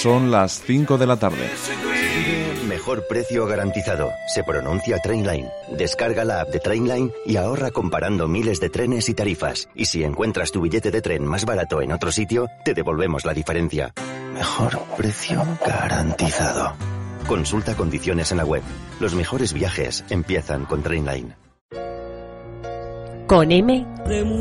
son las 5 de la tarde. Mejor precio garantizado. Se pronuncia Trainline. Descarga la app de Trainline y ahorra comparando miles de trenes y tarifas. Y si encuentras tu billete de tren más barato en otro sitio, te devolvemos la diferencia. Mejor precio garantizado. Consulta condiciones en la web. Los mejores viajes empiezan con Trainline. Con M